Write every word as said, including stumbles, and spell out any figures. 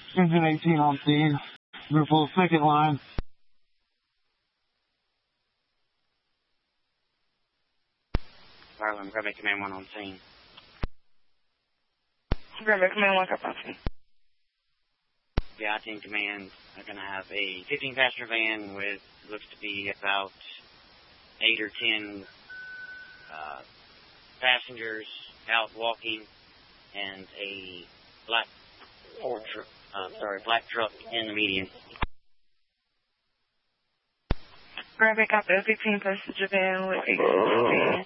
Engine eighteen on scene. Liverpool second line. Harlem, Grab Bay Command one on scene. Grab Bay Command one, up on scene. The I ten Command are going to have a fifteen passenger van with, looks to be about eight or ten uh, passengers out walking, and a black Ford truck, uh, sorry, black truck in the median. Grab Bay, copy, a fifteen passenger van with eight.